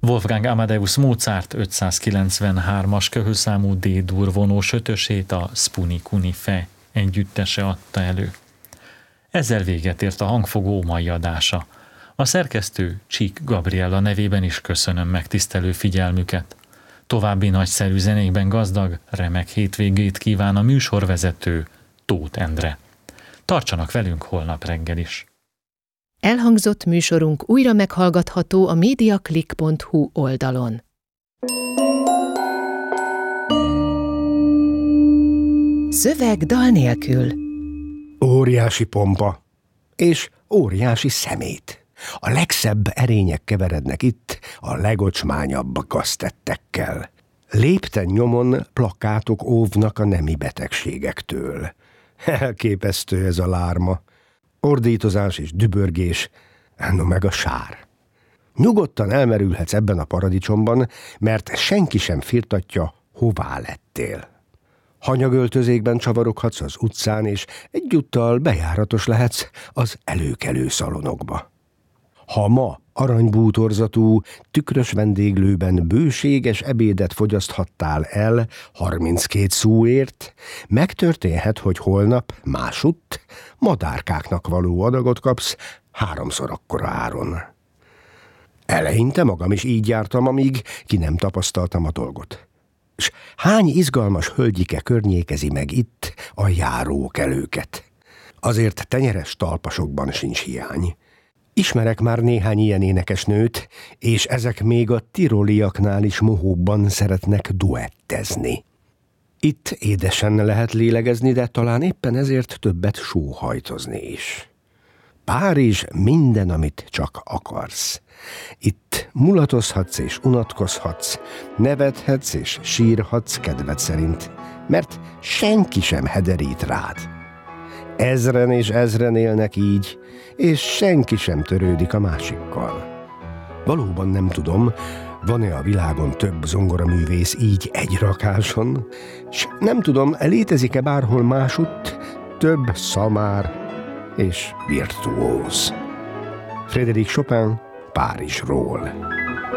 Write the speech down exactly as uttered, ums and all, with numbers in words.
Wolfgang Amadeus Mozart ötszázkilencvenhármas köhöszámú D-dur vonós ötösét a Spuni Cuni Fe együttese adta elő. Ezzel véget ért a hangfogó mai adása. A szerkesztő Csík Gabriella nevében is köszönöm megtisztelő figyelmüket. További nagyszerű zenékben gazdag, remek hétvégét kíván a műsorvezető Tóth Endre. Tartsanak velünk holnap reggel is. Elhangzott műsorunk újra meghallgatható a mediaclick pont hu oldalon. Szöveg dal nélkül. Óriási pompa és óriási szemét. A legszebb erények keverednek itt a legocsmányabb gaztettekkel. Lépten nyomon plakátok óvnak a nemi betegségektől. Elképesztő ez a lárma. Ordítozás és dübörgés, no meg a sár. Nyugodtan elmerülhetsz ebben a paradicsomban, mert senki sem firtatja, hová lettél. Hanyagöltözékben csavaroghatsz az utcán, és egyúttal bejáratos lehetsz az előkelő szalonokba. Ha ma aranybútorzatú, tükrös vendéglőben bőséges ebédet fogyaszthattál el harminckét szúért, megtörténhet, hogy holnap másutt madárkáknak való adagot kapsz háromszor akkora áron. Eleinte magam is így jártam, amíg ki nem tapasztaltam a dolgot. S hány izgalmas hölgyike környékezi meg itt a járókelőket. Azért tenyeres talpasokban sincs hiány. Ismerek már néhány ilyen énekesnőt, és ezek még a tiroliaknál is mohóbban szeretnek duettezni. Itt édesen lehet lélegezni, de talán éppen ezért többet sóhajtozni is. Párizs minden, amit csak akarsz. Itt mulatozhatsz és unatkozhatsz, nevethetsz és sírhatsz kedved szerint, mert senki sem hederít rád. Ezren és ezren élnek így, és senki sem törődik a másikkal. Valóban nem tudom, van-e a világon több zongoraművész így egy rakáson, s nem tudom, létezik-e bárhol másutt több szamár és virtuóz. Frédéric Chopin, Párizsról.